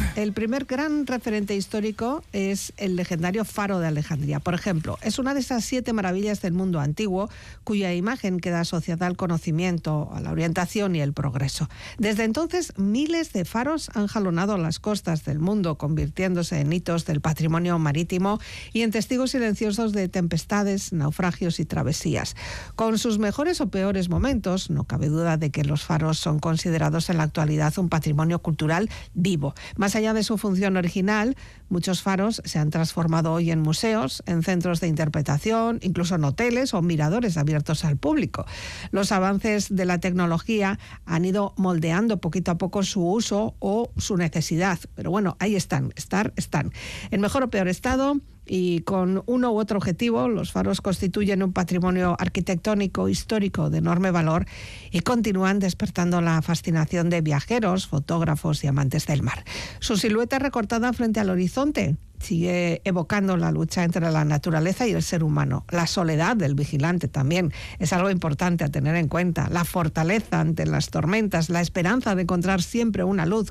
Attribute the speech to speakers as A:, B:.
A: El primer gran referente histórico es el legendario Faro de Alejandría. Por ejemplo, es una de esas 7 maravillas del mundo antiguo cuya imagen queda asociada al conocimiento, a la orientación y el progreso. Desde entonces, miles de faros han jalonado las costas del mundo, convirtiéndose en hitos del patrimonio marítimo y en testigos silenciosos de tempestades, naufragios y travesías. Con sus mejores o peores momentos, no cabe duda de que los faros son considerados en la actualidad un patrimonio cultural vivo. Más allá de su función original, muchos faros se han transformado hoy en museos, en centros de interpretación, incluso en hoteles o miradores abiertos al público. Los avances de la tecnología han ido moldeando poquito a poco su uso o su necesidad, pero bueno, ahí están. En mejor o peor estado y con uno u otro objetivo, los faros constituyen un patrimonio arquitectónico histórico de enorme valor y continúan despertando la fascinación de viajeros, fotógrafos y amantes del mar. Su silueta recortada frente al horizonte sigue evocando la lucha entre la naturaleza y el ser humano. La soledad del vigilante también es algo importante a tener en cuenta. La fortaleza ante las tormentas, la esperanza de encontrar siempre una luz